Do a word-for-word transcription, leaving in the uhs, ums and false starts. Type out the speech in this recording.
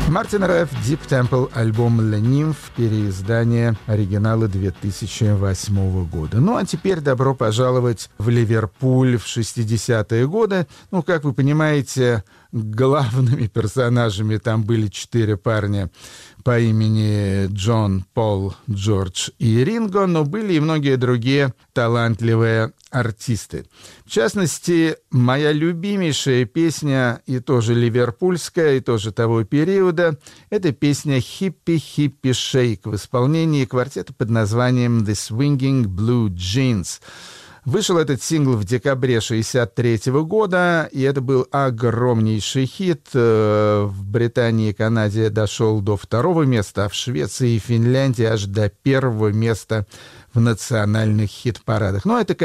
Мартин Реф, Deep Temple, альбом «Le Nymph», переиздание оригинала две тысячи восьмого года. Ну, а теперь добро пожаловать в Ливерпуль в шестидесятые годы. Ну, как вы понимаете, главными персонажами там были четыре парня по имени Джон, Пол, Джордж и Ринго, но были и многие другие талантливые артисты. В частности, моя любимейшая песня, и тоже ливерпульская, и тоже того периода, это песня «Hippie Hippie Shake» в исполнении квартета под названием «The Swinging Blue Jeans». Вышел этот сингл в декабре шестьдесят третьего года, и это был огромнейший хит. В Британии и Канаде дошел до второго места, а в Швеции и Финляндии аж до первого места в национальных хит-парадах. Но это,